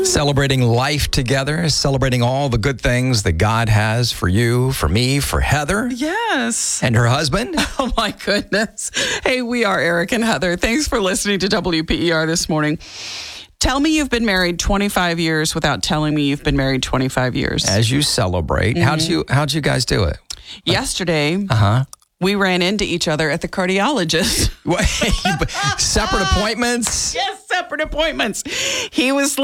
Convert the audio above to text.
Celebrating life together, celebrating all the good things that God has for you, for me, for Heather. Yes. And her husband. Oh, my goodness. Hey, we are Eric and Heather. Thanks for listening to WPER this morning. Tell me you've been married 25 years without telling me you've been married 25 years. As you celebrate, how'd you guys do it? Yesterday, we ran into each other at the cardiologist. Separate appointments? Yes, separate appointments. He was